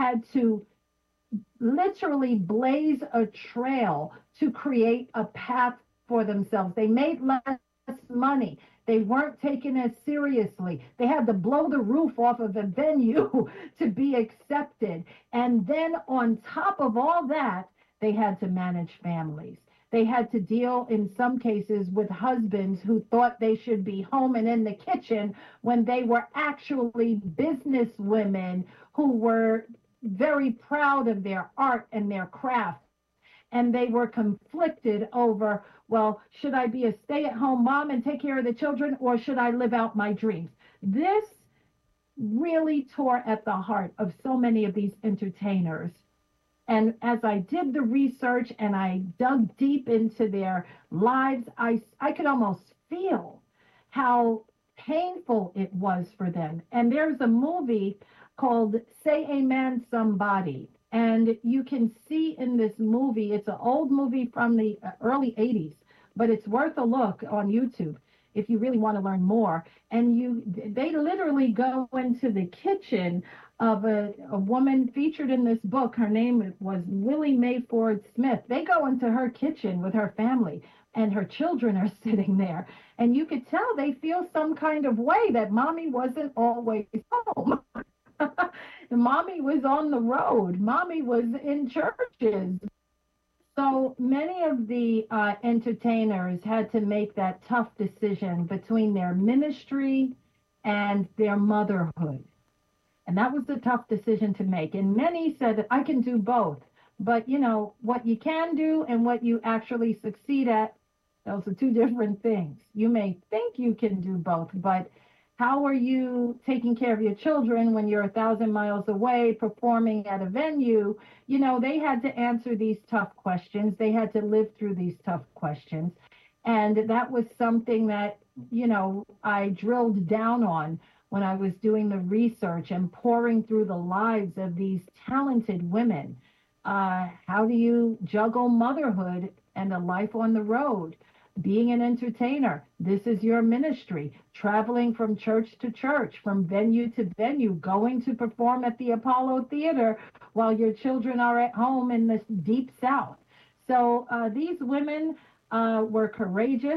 had to literally blaze a trail to create a path for themselves. They made less money. They weren't taken as seriously. They had to blow the roof off of a venue to be accepted. And then on top of all that, they had to manage families. They had to deal in some cases with husbands who thought they should be home and in the kitchen when they were actually business women who were very proud of their art and their craft. And they were conflicted over, well, should I be a stay-at-home mom and take care of the children, or should I live out my dreams? This really tore at the heart of so many of these entertainers. And as I did the research and I dug deep into their lives, I could almost feel how painful it was for them. And there's a movie called Say Amen Somebody. And you can see in this movie, it's an old movie from the early 80s, but it's worth a look on YouTube if you really want to learn more. And they literally go into the kitchen of a woman featured in this book. Her name was Willie Mae Ford Smith. They go into her kitchen with her family, and her children are sitting there. And you could tell they feel some kind of way that mommy wasn't always home. Mommy was on the road. Mommy was in churches. So many of the entertainers had to make that tough decision between their ministry and their motherhood. And that was a tough decision to make. And many said, I can do both. But, what you can do and what you actually succeed at, those are two different things. You may think you can do both, but how are you taking care of your children when you're 1,000 miles away performing at a venue? They had to answer these tough questions. They had to live through these tough questions. And that was something that, I drilled down on when I was doing the research and pouring through the lives of these talented women. How do you juggle motherhood and a life on the road? Being an entertainer, this is your ministry. Traveling from church to church, from venue to venue, going to perform at the Apollo Theater while your children are at home in the deep South. So these women were courageous,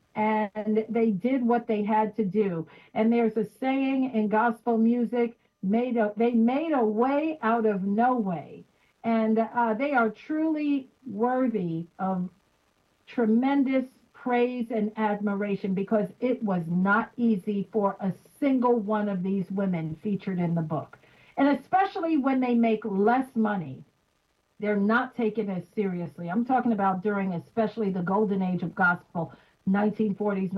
and they did what they had to do. And there's a saying in gospel music, they made a way out of no way. And they are truly worthy of tremendous praise and admiration, because it was not easy for a single one of these women featured in the book. And especially when they make less money, they're not taken as seriously. I'm talking about during especially the golden age of gospel, 1940s,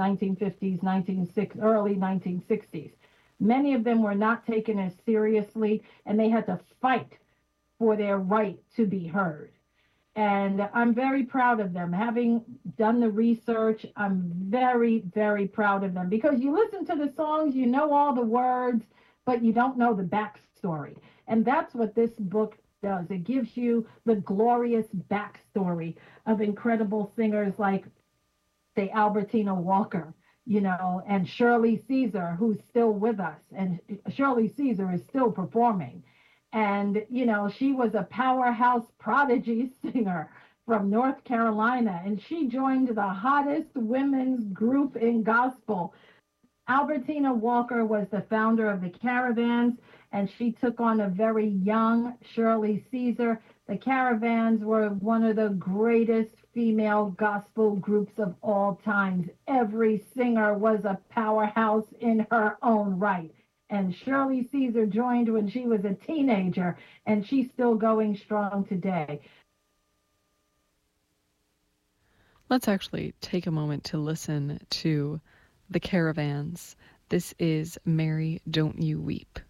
1950s, early 1960s. Many of them were not taken as seriously, and they had to fight for their right to be heard. And I'm very proud of them. Having done the research, I'm very, very proud of them, because you listen to the songs, you know all the words, but you don't know the backstory. And that's what this book does. It gives you the glorious backstory of incredible singers like, say, Albertina Walker, and Shirley Caesar, who's still with us. And Shirley Caesar is still performing. And, she was a powerhouse prodigy singer from North Carolina, and she joined the hottest women's group in gospel. Albertina Walker was the founder of the Caravans, and she took on a very young Shirley Caesar. The Caravans were one of the greatest female gospel groups of all times. Every singer was a powerhouse in her own right. And Shirley Caesar joined when she was a teenager, and she's still going strong today. Let's actually take a moment to listen to the Caravans. This is Mary, Don't You Weep.